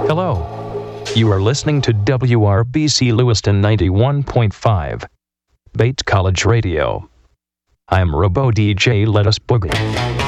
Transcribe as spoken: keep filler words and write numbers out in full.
Hello. You are listening to W R B C Lewiston ninety-one point five, Bates College Radio. I'm Robo D J Let Us Boogie.